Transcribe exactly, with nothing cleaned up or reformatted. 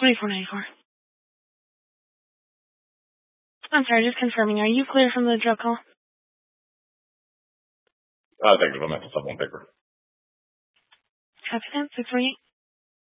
twenty-four ninety-four. I'm sorry, just confirming. Are you clear from the drug call? Uh, thank you. I'm at the sub one paper. Copy that. six forty-eight.